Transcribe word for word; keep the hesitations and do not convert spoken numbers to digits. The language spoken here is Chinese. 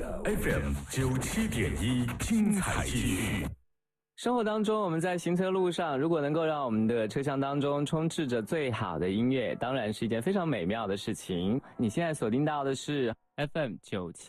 F M 九七点一，精彩继续。 生活当中，我们在行车路上，如果能够让我们的车厢当中充斥着最好的音乐，当然是一件非常美妙的事情。你现在锁定到的是 F M 九七。